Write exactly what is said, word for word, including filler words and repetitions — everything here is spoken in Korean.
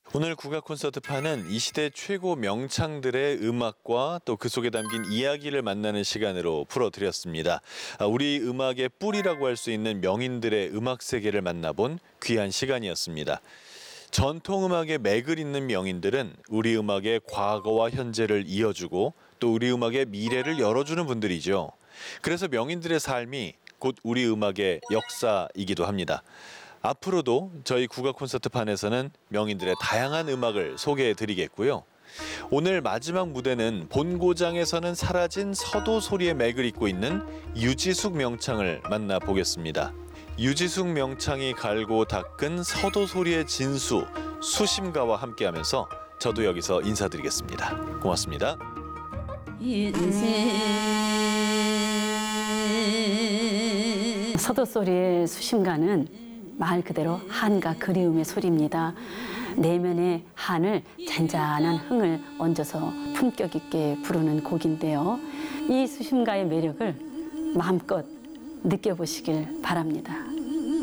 오늘 국악 콘서트판은 이 시대 최고 명창들의 음악과 또 그 속에 담긴 이야기를 만나는 시간으로 풀어드렸습니다. 우리 음악의 뿌리라고 할 수 있는 명인들의 음악 세계를 만나본 귀한 시간이었습니다. 전통음악의 맥을 잇는 명인들은 우리 음악의 과거와 현재를 이어주고 또 우리 음악의 미래를 열어주는 분들이죠. 그래서 명인들의 삶이 곧 우리 음악의 역사이기도 합니다. 앞으로도 저희 국악 콘서트판에서는 명인들의 다양한 음악을 소개해드리겠고요. 오늘 마지막 무대는 본고장에서는 사라진 서도 소리의 맥을 잇고 있는 유지숙 명창을 만나보겠습니다. 유지숙 명창이 갈고 닦은 서도 소리의 진수, 수심가와 함께하면서 저도 여기서 인사드리겠습니다. 고맙습니다. 서도 소리의 수심가는 말 그대로 한과 그리움의 소리입니다. 내면의 한을 잔잔한 흥을 얹어서 품격 있게 부르는 곡인데요. 이 수심가의 매력을 마음껏 느껴보시길 바랍니다.